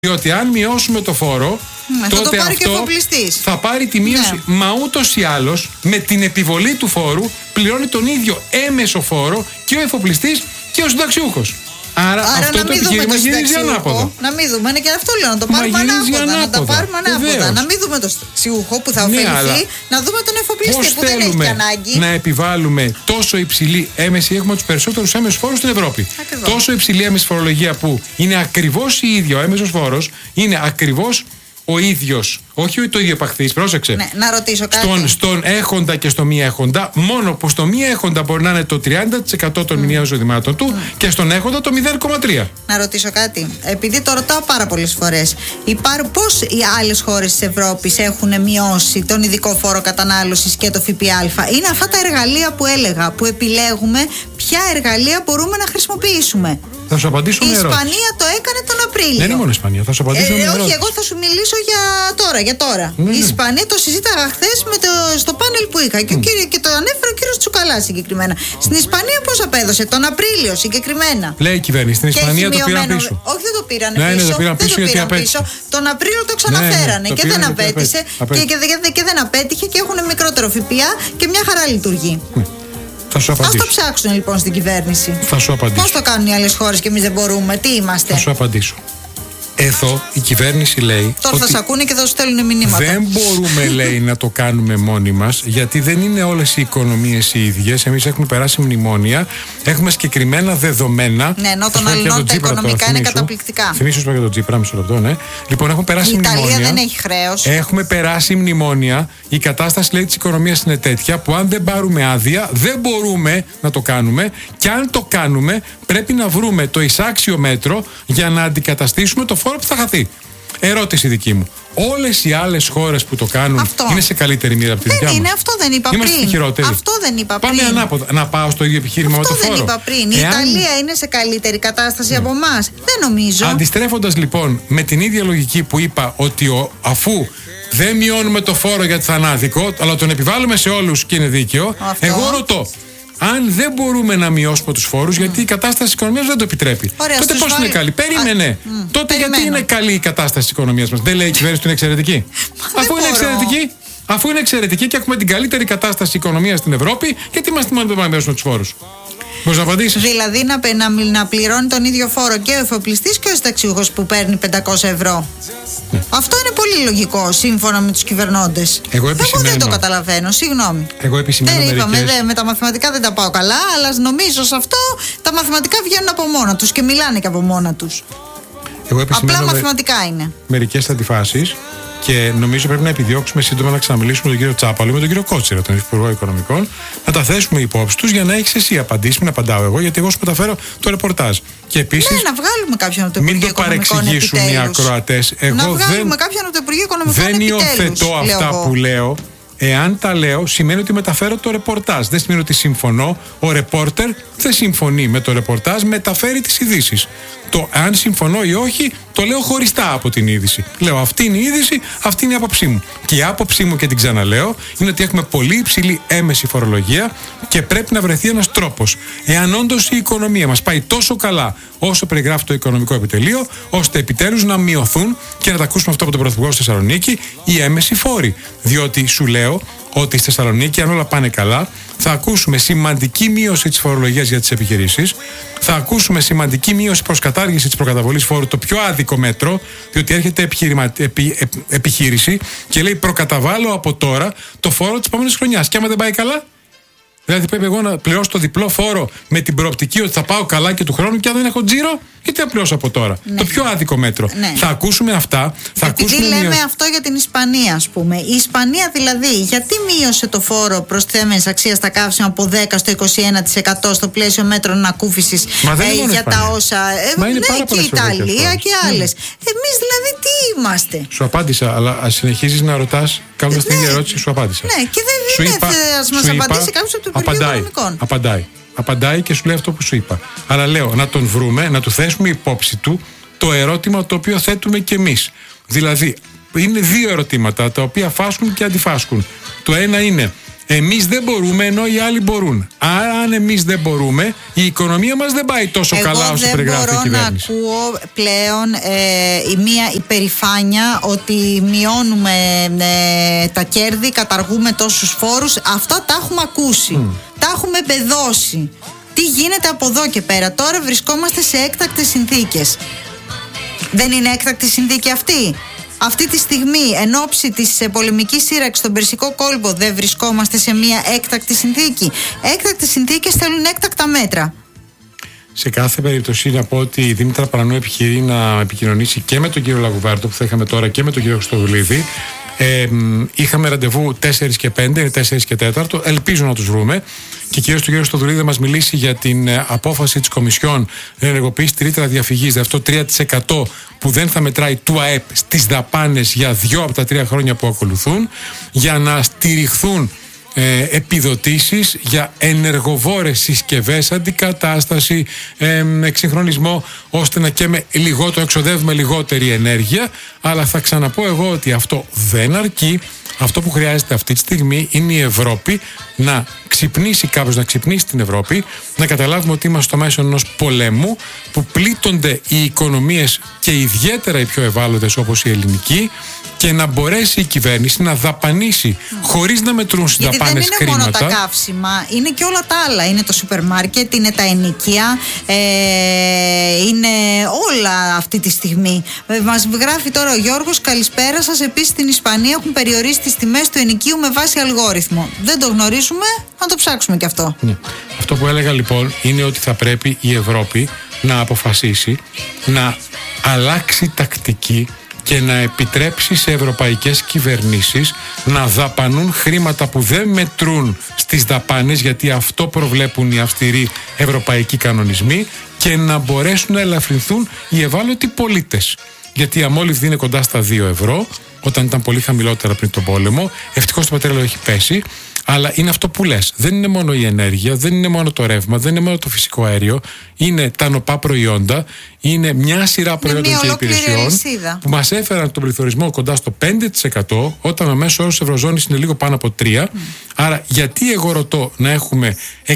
Διότι αν μειώσουμε το φόρο, τότε θα το πάρει αυτό θα πάρει τη μείωση. Ναι. Μα ούτως ή άλλως, με την επιβολή του φόρου, πληρώνει τον ίδιο έμεσο φόρο και ο εφοπλιστής και ο συνταξιούχος. Άρα αυτό το επιχείρημα γυρίζει ανάποδα. Να μην δούμε, είναι και αυτό λέω, να το πάρουμε ανάποδα. Να τα πάρουμε ανάποδα. Να μην δούμε τον συνταξιούχο που θα ωφεληθεί, να δούμε τον εφοπλιστή που δεν έχει και ανάγκη. Να επιβάλλουμε τόσο υψηλή έμεση, έχουμε τους περισσότερους έμεσους φόρους στην Ευρώπη. Ακριβώς. Τόσο υψηλή έμεση φορολογία που είναι ακριβώς η ίδια, ο έμεσος φόρος είναι ακριβώς ο ίδιος, όχι το ίδιο επαχθής, πρόσεξε. Ναι, να ρωτήσω κάτι. Στον έχοντα και στο μη έχοντα, μόνο που στο μη έχοντα μπορεί να είναι το 30% των μηνιαίων εισοδημάτων του και στον έχοντα το 0,3%. Να ρωτήσω κάτι. Επειδή το ρωτάω πάρα πολλές φορές, πώς οι άλλες χώρες της Ευρώπης έχουν μειώσει τον ειδικό φόρο κατανάλωσης και το ΦΠΑ? Είναι αυτά τα εργαλεία που έλεγα, που επιλέγουμε ποια εργαλεία μπορούμε να χρησιμοποιήσουμε. Θα σου απαντήσω η Ισπανία το έκανε τον Απρίλιο. Δεν είναι μόνο η Ισπανία, θα σου απαντήσω όχι, εγώ θα σου μιλήσω για τώρα. Η Ισπανία το συζήταγα χθες στο πάνελ που είχα και το ανέφερε ο κύριος Τσουκαλάς συγκεκριμένα. Στην Ισπανία πώς απέδωσε, τον Απρίλιο συγκεκριμένα. Λέει η κυβέρνηση, στην Ισπανία το πήραν πίσω. Όχι, δεν το πήραν πίσω. Το πήραν πίσω γιατί απέτυχε. Τον Απρίλιο το ξαναφέρανε και δεν απέτυχε. Και δεν απέτυχε και έχουν μικρότερο ΦΠΑ και μια χαρά λειτουργεί. Ας το ψάξουν λοιπόν στην κυβέρνηση. Θα σου απαντήσω. Πώς το κάνουν οι άλλες χώρες και εμείς δεν μπορούμε, τι είμαστε? Θα σου απαντήσω. Εδώ η κυβέρνηση λέει. Τώρα θα σε ακούνε και θα σου στέλνουν μηνύματα. Δεν μπορούμε, λέει, να το κάνουμε μόνοι μας, γιατί δεν είναι όλες οι οικονομίες οι ίδιες. Εμείς έχουμε περάσει μνημόνια, έχουμε συγκεκριμένα δεδομένα. Ναι, ενώ των αλληλών τα οικονομικά είναι καταπληκτικά. Θυμήσου για τον Τσίπρα, μισό λεπτό, ναι. Λοιπόν, έχουμε περάσει μνημόνια. Η Ιταλία δεν έχει χρέος. Έχουμε περάσει μνημόνια. Η κατάσταση, λέει, της οικονομίας είναι τέτοια που αν δεν πάρουμε άδεια, δεν μπορούμε να το κάνουμε. Και αν το κάνουμε, πρέπει να βρούμε το εισάξιο μέτρο για να αντικαταστήσουμε το φόρο που θα χαθεί. Ερώτηση δική μου. Όλες οι άλλες χώρες που το κάνουν είναι σε καλύτερη μοίρα από τη δικιά μας? Δεν είναι, αυτό δεν είπα πριν. Είμαστε χειρότεροι. Αυτό δεν είπα πριν. Πάμε ανάποδα. Να πάω στο ίδιο επιχείρημα με το φόρο. Αυτό δεν είπα πριν. Η Ιταλία είναι σε καλύτερη κατάσταση από εμάς? Δεν νομίζω. Αντιστρέφοντας λοιπόν με την ίδια λογική που είπα ότι αφού δεν μειώνουμε το φόρο γιατί θα είναι άδικο, αλλά τον επιβάλλουμε σε όλους και είναι δίκαιο, εγώ ρωτώ. Αν δεν μπορούμε να μειώσουμε τους φόρους, γιατί η κατάσταση της οικονομίας δεν το επιτρέπει. Ωραία, τότε πώς είναι καλή? Περίμενε. Τότε γιατί είναι καλή η κατάσταση της οικονομίας μας? Δεν λέει η κυβέρνηση ότι είναι εξαιρετική? Αφού είναι εξαιρετική και έχουμε την καλύτερη κατάσταση οικονομίας στην Ευρώπη, γιατί είμαστε μόνο να μειώσουμε τους φόρους? Μπορείς να απαντήσεις? Δηλαδή να πληρώνει τον ίδιο φόρο και ο εφοπλιστής και ο συνταξιούχος που παίρνει 500 ευρώ. Αυτό είναι πολύ λογικό σύμφωνα με τους κυβερνώντες. Εγώ δεν το καταλαβαίνω, συγγνώμη. Δεν είπαμε, με τα μαθηματικά δεν τα πάω καλά, αλλά νομίζω σε αυτό τα μαθηματικά βγαίνουν από μόνα τους και μιλάνε και από μόνα τους. Απλά μαθηματικά είναι. Μερικές αντιφάσεις. Και νομίζω πρέπει να επιδιώξουμε σύντομα να ξαναμιλήσουμε με τον κύριο Τσάπαλο, με τον κύριο Κότσιρα, τον Υπουργό Οικονομικών, να τα θέσουμε υπόψη τους για να έχεις εσύ απαντήσει, μην απαντάω εγώ, γιατί εγώ σου μεταφέρω το ρεπορτάζ. Και επίσης, ναι, να βγάλουμε κάποιον από το Υπουργείο Οικονομικών. Μην το παρεξηγήσουν οι ακροατές. Να βγάλουμε κάποιον από το Υπουργείο Οικονομικών. Δεν υιοθετώ αυτά που λέω. Εάν τα λέω, σημαίνει ότι μεταφέρω το ρεπορτάζ. Δεν σημαίνει ότι συμφωνώ. Ο ρεπόρτερ δεν συμφωνεί με το ρεπορτάζ, μεταφέρει τις ειδήσεις. Το αν συμφωνώ ή όχι, το λέω χωριστά από την είδηση. Λέω αυτή είναι η είδηση, αυτή είναι η άποψή μου. Και η άποψή μου, και την ξαναλέω, είναι ότι έχουμε πολύ υψηλή έμεση φορολογία και πρέπει να βρεθεί ένας τρόπος. Εάν όντως η οικονομία μας πάει τόσο καλά όσο περιγράφει το Οικονομικό Επιτελείο, ώστε επιτέλους να μειωθούν, και να τα ακούσουμε αυτό από τον Πρωθυπουργό στη Θεσσαλονίκη, οι έμεσοι φόροι. Διότι σου λέω ότι στη Θεσσαλονίκη, αν όλα πάνε καλά, θα ακούσουμε σημαντική μείωση της φορολογίας για τις επιχειρήσεις, θα ακούσουμε σημαντική μείωση προς κατάργηση της προκαταβολής φόρου, το πιο άδικο μέτρο, διότι έρχεται επιχείρηση και λέει προκαταβάλω από τώρα το φόρο της επόμενης χρονιάς. Και άμα δεν πάει καλά, δηλαδή πρέπει εγώ να πληρώσω το διπλό φόρο με την προοπτική ότι θα πάω καλά και του χρόνου, και αν δεν έχω τζίρο, γιατί να πληρώσω από τώρα? Ναι. Το πιο άδικο μέτρο. Ναι. Θα ακούσουμε αυτά. Επειδή λέμε αυτό για την Ισπανία, ας πούμε. Η Ισπανία δηλαδή, γιατί μείωσε το φόρο προστιθέμενης αξίας στα καύσιμα από 10% στο 21% στο πλαίσιο μέτρων ανακούφισης για τα όσα. Ναι, και η Ιταλία και άλλες. Εμείς δηλαδή τι είμαστε? Σου απάντησα, αλλά συνεχίζεις να ρωτάς, κάνοντας την ίδια ερώτηση, σου απάντησα. Ναι, και δεν είναι να μας απαντήσει κάποιος από το Υπουργείο Οικονομικών. Απαντάει και σου λέει αυτό που σου είπα. Αλλά λέω να τον βρούμε, να του θέσουμε υπόψη του το ερώτημα το οποίο θέτουμε κι εμείς. Δηλαδή, είναι δύο ερωτήματα τα οποία φάσκουν και αντιφάσκουν. Το ένα είναι, Εμείς δεν μπορούμε, ενώ οι άλλοι μπορούν. Άρα, αν εμείς δεν μπορούμε, η οικονομία μας δεν πάει τόσο καλά όσο περιγράφει η κυβέρνηση. Εγώ δεν μπορώ να ακούω πλέον μία υπερηφάνεια ότι μειώνουμε τα κέρδη, καταργούμε τόσους φόρους. Αυτά τα έχουμε ακούσει. Τα έχουμε μπεδώσει. Τι γίνεται από εδώ και πέρα? Τώρα βρισκόμαστε σε έκτακτες συνθήκες. Δεν είναι έκτακτη συνθήκη αυτή? Αυτή τη στιγμή, εν ώψη της πολεμικής σύραξης στον Περσικό κόλπο, δεν βρισκόμαστε σε μια έκτακτη συνθήκη? Έκτακτες συνθήκες θέλουν έκτακτα μέτρα. Σε κάθε περίπτωση να πω ότι η Δήμητρα Παρανού επιχειρεί να επικοινωνήσει και με τον κύριο Λαγουβάρτο που θα είχαμε τώρα και με τον κύριο Χριστοδουλίδη. Είχαμε ραντεβού 4 και 5, είναι 4 και 4. Ελπίζω να τους βρούμε. Και κυρίως τον κύριο Χριστοδουλίδη θα μας μιλήσει για την απόφαση της Κομισιόν να ενεργοποιήσει τη ρήτρα διαφυγής, αυτό 3% που δεν θα μετράει του ΑΕΠ στις δαπάνες για 2 από τα 3 χρόνια που ακολουθούν, για να στηριχθούν επιδοτήσεις για ενεργοβόρες συσκευές, αντικατάσταση, εξυγχρονισμό, ώστε να εξοδεύουμε λιγότερη ενέργεια. Αλλά θα ξαναπώ εγώ ότι αυτό δεν αρκεί. Αυτό που χρειάζεται αυτή τη στιγμή είναι η Ευρώπη να ξυπνήσει, κάποιος να ξυπνήσει την Ευρώπη, να καταλάβουμε ότι είμαστε στο μέσο ενός πολέμου που πλήττονται οι οικονομίες και ιδιαίτερα οι πιο ευάλωτες όπως η ελληνική, και να μπορέσει η κυβέρνηση να δαπανίσει χωρίς να μετρούν στις δαπάνες χρήματα. Δεν είναι μόνο τα καύσιμα, είναι και όλα τα άλλα. Είναι το σούπερ μάρκετ, είναι τα ενοικία, είναι όλα αυτή τη στιγμή. Μας γράφει τώρα ο Γιώργος, καλησπέρα σας. Επίσης στην Ισπανία έχουν περιορίσει τις τιμές του ενοικίου με βάση αλγόριθμο. Δεν το γνωρίζουμε, να το ψάξουμε και αυτό. Ναι. Αυτό που έλεγα λοιπόν είναι ότι θα πρέπει η Ευρώπη να αποφασίσει να αλλάξει τακτική και να επιτρέψει σε ευρωπαϊκές κυβερνήσεις να δαπανούν χρήματα που δεν μετρούν στις δαπάνες, γιατί αυτό προβλέπουν οι αυστηροί ευρωπαϊκοί κανονισμοί, και να μπορέσουν να ελαφρυνθούν οι ευάλωτοι πολίτες. Γιατί η αμόλυβδη είναι κοντά στα 2 ευρώ, όταν ήταν πολύ χαμηλότερα πριν τον πόλεμο. Ευτυχώς το πετρέλαιο έχει πέσει. Αλλά είναι αυτό που λες. Δεν είναι μόνο η ενέργεια, δεν είναι μόνο το ρεύμα, δεν είναι μόνο το φυσικό αέριο. Είναι τα νοπά προϊόντα, είναι μια σειρά προϊόντων και υπηρεσιών που μας έφεραν τον πληθωρισμό κοντά στο 5%, όταν ο μέσος όρος της Ευρωζώνης είναι λίγο πάνω από 3%. Άρα, γιατί εγώ ρωτώ να έχουμε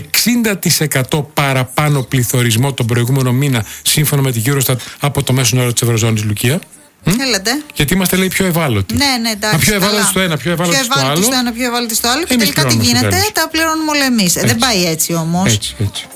60% παραπάνω πληθωρισμό τον προηγούμενο μήνα, σύμφωνα με την Eurostat, από το μέσο όρο της Ευρωζώνης, Λουκία? Γιατί είμαστε, λέει, πιο ευάλωτοι. Ναι, εντάξει. Πιο ευάλωτοι στο ένα, πιο ευάλωτοι στο άλλο. Πιο ευάλωτοι στο άλλο. Και τελικά τι γίνεται? Τα πληρώνουμε όλα εμείς. Δεν πάει έτσι όμως. Έτσι.